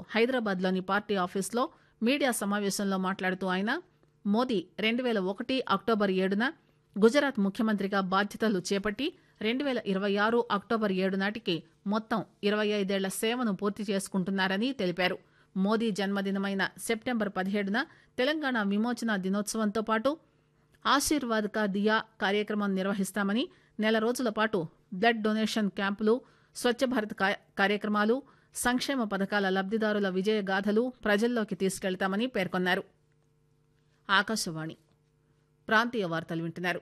హైదరాబాద్లోని పార్టీ ఆఫీస్లో మీడియా సమావేశంలో మాట్లాడుతూ ఆయన మోదీ 2001 అక్టోబర్ 7న గుజరాత్ ముఖ్యమంత్రిగా బాధ్యతలు చేపట్టి 2026 అక్టోబర్ 7 నాటికి మొత్తం 25 ఏళ్ల సేవను పూర్తి చేసుకుంటున్నారని తెలిపారు. మోదీ జన్మదినమైన సెప్టెంబర్ 17న తెలంగాణ విమోచన దినోత్సవంతో పాటు ఆశీర్వాద్ కా దియా కార్యక్రమం నిర్వహిస్తామని, నెల రోజుల పాటు బ్లడ్ డొనేషన్ క్యాంపులు, స్వచ్ఛ భారత్ కార్యక్రమాలు, సంక్షేమ పథకాల లబ్దిదారుల విజయగాథలు ప్రజల్లోకి తీసుకెళ్తామని పేర్కొన్నారు. ఆకాశవాణి ప్రాంతీయ వార్తలు వింటున్నారు.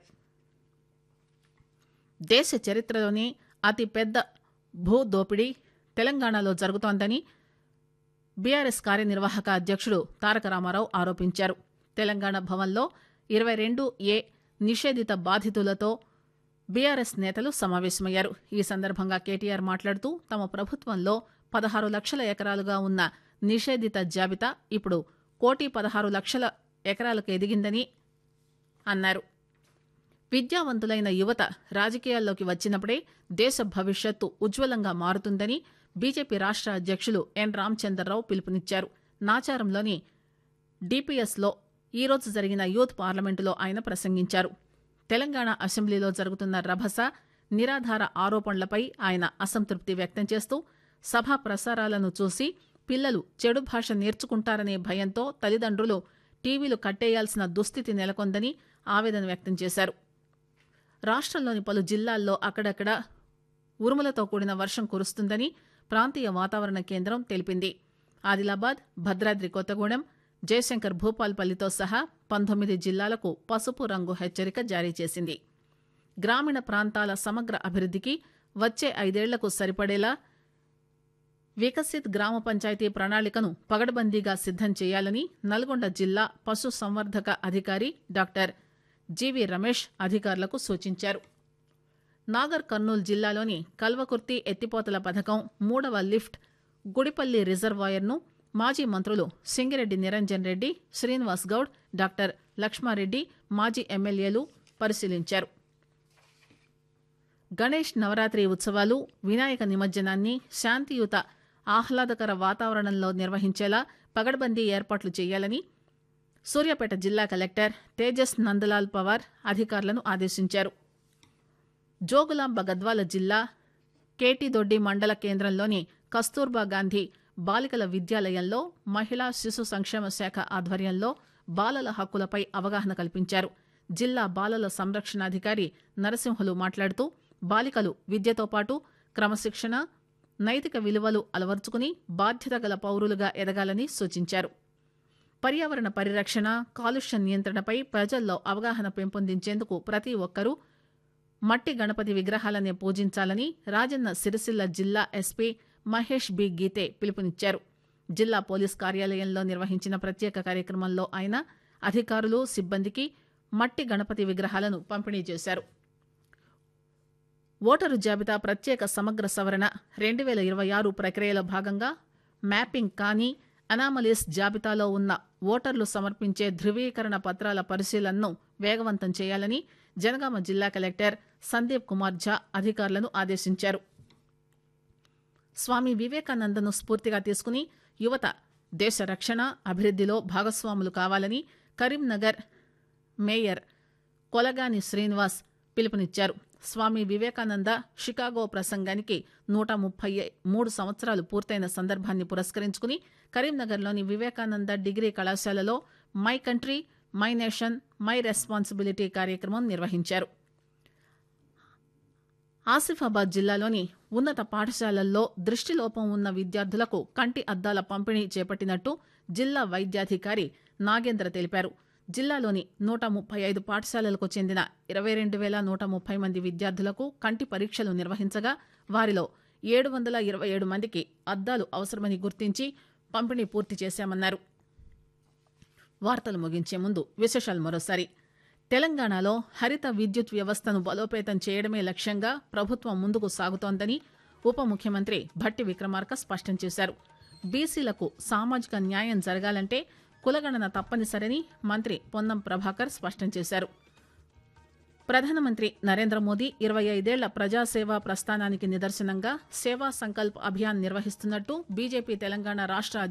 దేశ చరిత్రలోనే అతిపెద్ద భూ దోపిడీ తెలంగాణలో జరుగుతోందని బీఆర్ఎస్ కార్యనిర్వాహక అధ్యక్షుడు తారక రామారావు ఆరోపించారు. తెలంగాణ భవన్లో 22A నిషేధిత బాధితులతో బీఆర్ఎస్ నేతలు సమావేశమయ్యారు. ఈ సందర్భంగా కేటీఆర్ మాట్లాడుతూ తమ ప్రభుత్వంలో 16 లక్షల ఎకరాలుగా ఉన్న నిషేధిత జాబితా ఇప్పుడు 1,16,00,000 ఎకరాలకు ఎదిగిందని అన్నారు. విద్యావంతులైన యువత రాజకీయాల్లోకి వచ్చినప్పుడే దేశ భవిష్యత్తు ఉజ్వలంగా మారుతుందని బీజేపీ రాష్ట్ర అధ్యక్షులు ఎన్ రామచంద్రరావు పిలుపునిచ్చారు. నాచారంలోని డిపిఎస్లో ఈరోజు జరిగిన యూత్ పార్లమెంటులో ఆయన ప్రసంగించారు. తెలంగాణ అసెంబ్లీలో జరుగుతున్న రభస, నిరాధార ఆరోపణలపై ఆయన అసంతృప్తి వ్యక్తం చేస్తూ సభా ప్రసారాలను చూసి పిల్లలు చెడు భాష నేర్చుకుంటారనే భయంతో తల్లిదండ్రులు టీవీలు కట్టేయాల్సిన దుస్థితి నెలకొందని ఆవేదన వ్యక్తం చేశారు. రాష్ట్రంలోని పలు జిల్లాల్లో అక్కడక్కడ ఉరుములతో కూడిన వర్షం కురుస్తుందని ప్రాంతీయ వాతావరణ కేంద్రం తెలిపింది. ఆదిలాబాద్, భద్రాద్రి కొత్తగూడెం, జయశంకర్ భూపాల్పల్లితో సహా 19 జిల్లాలకు పసుపు రంగు హెచ్చరిక జారీ చేసింది. గ్రామీణ ప్రాంతాల సమగ్ర అభివృద్ధికి వచ్చే 5 ఏళ్లకు సరిపడేలా వికసిత్ గ్రామ పంచాయతీ ప్రణాళికను పగడ్బందీగా సిద్దం చేయాలని నల్గొండ జిల్లా పశు సంవర్ధక అధికారి డాక్టర్ జీవీ రమేష్ అధికారులకు సూచించారు. నాగర్ కర్నూలు జిల్లాలోని కల్వకుర్తి ఎత్తిపోతల పథకం 3వ లిఫ్ట్ గుడిపల్లి రిజర్వాయర్ను మాజీ మంత్రులు సింగిరెడ్డి నిరంజన్ రెడ్డి, శ్రీనివాస్ గౌడ్, డాక్టర్ లక్ష్మారెడ్డి, మాజీ ఎమ్మెల్యేలు పరిశీలించారు. గణేష్ నవరాత్రి ఉత్సవాలు, వినాయక నిమజ్జనాన్ని శాంతియుత ఆహ్లాదకర వాతావరణంలో నిర్వహించేలా పగడ్బందీ ఏర్పాట్లు చేయాలని సూర్యాపేట జిల్లా కలెక్టర్ తేజస్ నందలాల్ పవార్ అధికారులను ఆదేశించారు. జోగులాంబ గద్వాల జిల్లా కేటీదొడ్డి మండల కేంద్రంలోని కస్తూర్బా గాంధీ బాలికల విద్యాలయంలో మహిళా శిశు సంక్షేమ శాఖ ఆధ్వర్యంలో బాలల హక్కులపై అవగాహన కల్పించారు. జిల్లా బాలల సంరక్షణాధికారి నరసింహులు మాట్లాడుతూ బాలికలు విద్యతో పాటు క్రమశిక్షణ, నైతిక విలువలు అలవర్చుకుని బాధ్యత గల పౌరులుగా ఎదగాలని సూచించారు. పర్యావరణ పరిరక్షణ, కాలుష్య నియంత్రణపై ప్రజల్లో అవగాహన పెంపొందించేందుకు ప్రతి ఒక్కరూ మట్టి గణపతి విగ్రహాలనే పూజించాలని రాజన్న సిరిసిల్ల జిల్లా ఎస్పీ మహేష్ బి గీతే పిలుపునిచ్చారు. జిల్లా పోలీస్ కార్యాలయంలో నిర్వహించిన ప్రత్యేక కార్యక్రమంలో ఆయన అధికారులు, సిబ్బందికి మట్టి గణపతి విగ్రహాలను పంపిణీ చేశారు. ఓటరు జాబితా ప్రత్యేక సమగ్ర సవరణ 2026 ప్రక్రియలో భాగంగా మ్యాపింగ్ కాని అనామలీస్ జాబితాలో ఉన్న ఓటర్లు సమర్పించే ధృవీకరణ పత్రాల పరిశీలనను వేగవంతం చేయాలని జనగామ జిల్లా కలెక్టర్ సందీప్ కుమార్ ఝా అధికారులను ఆదేశించారు. స్వామి వివేకానందను స్ఫూర్తిగా తీసుకుని యువత దేశ రక్షణ, అభివృద్దిలో భాగస్వాములు కావాలని కరీంనగర్ మేయర్ కొలగాని శ్రీనివాస్ పిలుపునిచ్చారు. స్వామి వివేకానంద షికాగో ప్రసంగానికి 133 సంవత్సరాలు పూర్తయిన సందర్భాన్ని పురస్కరించుకుని కరీంనగర్లోని వివేకానంద డిగ్రీ కళాశాలలో my country, my nation, my responsibility కార్యక్రమం నిర్వహించారు. ఆసిఫాబాద్ జిల్లాలోని ఉన్నత పాఠశాలల్లో దృష్టిలోపం ఉన్న విద్యార్థులకు కంటి అద్దాల పంపిణీ చేపట్టినట్టు జిల్లా వైద్యాధికారి నాగేంద్ర తెలిపారు. జిల్లాలోని 135 పాఠశాలలకు చెందిన 22,130 మంది విద్యార్థులకు కంటి పరీక్షలు నిర్వహించగా వారిలో 727 మందికి అద్దాలు అవసరమని గుర్తించి పంపిణీ పూర్తి చేశామన్నారు. వార్తలు ముగించే ముందు విశేషాలు మరోసారి. తెలంగాణలో హరిత విద్యుత్ వ్యవస్థను బలోపేతం చేయడమే లక్ష్యంగా ప్రభుత్వం ముందుకు సాగుతోందని ఉప ముఖ్యమంత్రి భట్టి విక్రమార్క స్పష్టం చేశారు. బీసీలకు సామాజిక న్యాయం జరగాలంటే కులగణన తప్పనిసరని మంత్రి పొన్నం ప్రభాకర్ స్పష్టం చేశారు. ప్రధానమంత్రి నరేంద్ర మోదీ 25 ఏళ్ల ప్రజాసేవా ప్రస్థానానికి నిదర్శనంగా సేవా సంకల్ప్ అభియాన్ నిర్వహిస్తున్నట్టు బీజేపీ తెలంగాణ రాష్ట్ర